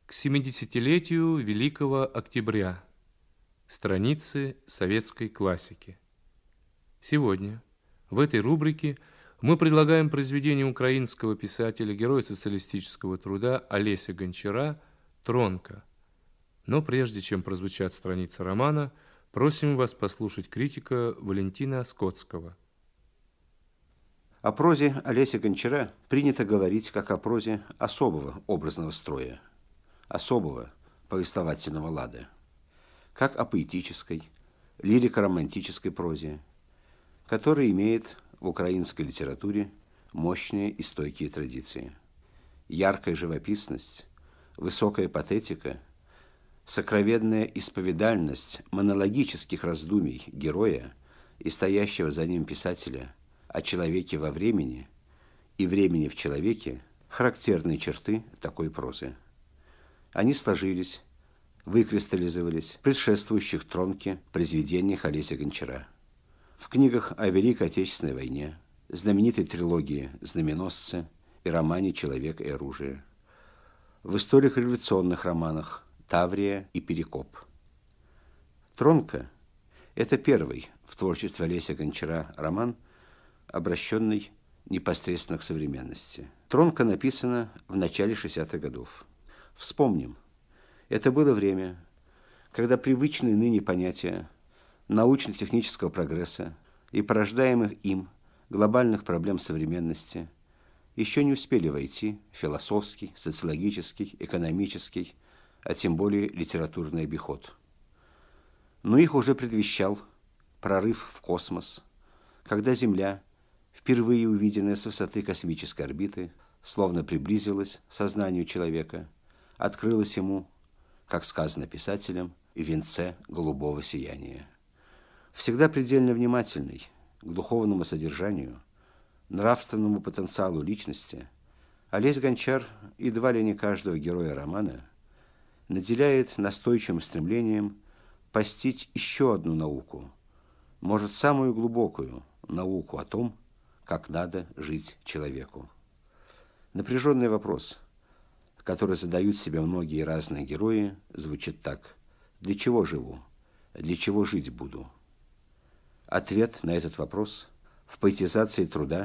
К 70-летию Великого Октября. Страницы советской классики. Сегодня в этой рубрике мы предлагаем произведение украинского писателя, героя социалистического труда Олеся Гончара «Тронка». Но прежде чем прозвучат страницы романа, просим вас послушать критика Валентина Скотского. О прозе Олеся Гончара принято говорить как о прозе особого образного строя, особого повествовательного лада, как о поэтической, лирико-романтической прозе, которая имеет в украинской литературе мощные и стойкие традиции. Яркая живописность, высокая патетика, сокровенная исповедальность монологических раздумий героя и стоящего за ним писателя о человеке во времени и времени в человеке – характерные черты такой прозы. Они сложились, выкристаллизовались в предшествующих «Тронке» произведениях Олеся Гончара. В книгах о Великой Отечественной войне, знаменитой трилогии «Знаменосцы» и романе «Человек и оружие», в историко-революционных романах «Таврия» и «Перекоп». «Тронка» – это первый в творчестве Олеся Гончара роман, обращенный непосредственно к современности. «Тронка» написана в начале 60-х годов. Вспомним, это было время, когда привычные ныне понятия научно-технического прогресса и порождаемых им глобальных проблем современности еще не успели войти в философский, социологический, экономический, а тем более литературный обиход. Но их уже предвещал прорыв в космос, когда Земля, впервые увиденная с высоты космической орбиты, словно приблизилась к сознанию человека, открылась ему, как сказано писателем, в венце голубого сияния. Всегда предельно внимательный к духовному содержанию, нравственному потенциалу личности, Олесь Гончар едва ли не каждого героя романа наделяет настойчивым стремлением постичь еще одну науку, может, самую глубокую науку о том, как надо жить человеку. Напряженный вопрос, который задают себе многие разные герои, звучит так: «Для чего живу? Для чего жить буду?» Ответ на этот вопрос в поэтизации труда